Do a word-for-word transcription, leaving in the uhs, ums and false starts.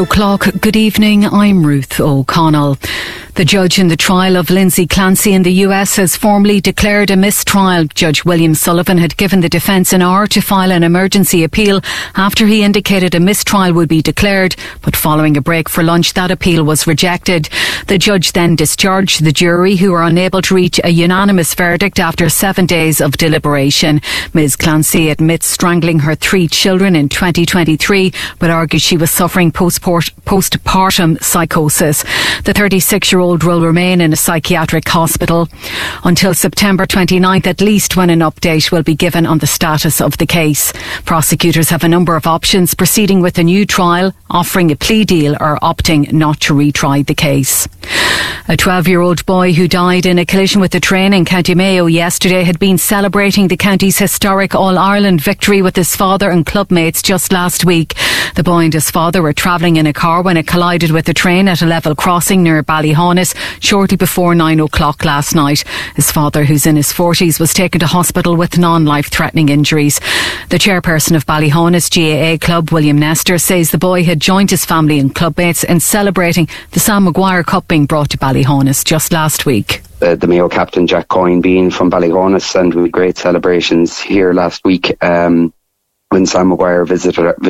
O'clock. Good evening, I'm Ruth O'Connell. The judge in the trial of Lindsay Clancy in the U S has formally declared a mistrial. Judge William Sullivan had given the defence an hour to file an emergency appeal after he indicated a mistrial would be declared, but following a break for lunch that appeal was rejected. The judge then discharged the jury, who were unable to reach a unanimous verdict after seven days of deliberation. Miz Clancy admits strangling her three children in twenty twenty-three, but argues she was suffering postpartum psychosis. The thirty-six-year-old will remain in a psychiatric hospital until September twenty-ninth at least, when an update will be given on the status of the case. Prosecutors have a number of options: proceeding with a new trial, offering a plea deal, or opting not to retry the case. A twelve-year-old boy who died in a collision with a train in County Mayo yesterday had been celebrating the county's historic All-Ireland victory with his father and clubmates just last week. The boy and his father were travelling in a car when it collided with a train at a level crossing near Ballyhaunis shortly before nine o'clock last night. His father, who's in his forties, was taken to hospital with non-life-threatening injuries. The chairperson of Ballyhaunis G A A Club, William Nestor, says the boy had joined his family and clubmates in celebrating the Sam Maguire Cup being brought to Ballyhaunis just last week. Uh, the Mayo captain Jack Coyne being from Ballyhaunis, and with great celebrations here last week um, when Sam Maguire visited